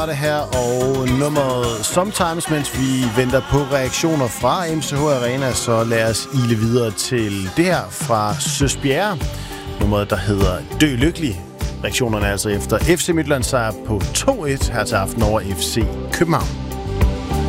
Det her og nummeret Sometimes, mens vi venter på reaktioner fra MCH Arena, så lad os ile videre til det her fra Søs Bjerre. Nummeret, der hedder Dø Lykkelig. Reaktionerne er altså efter FC Midtjylland sejr på 2-1 her til aften over FC København.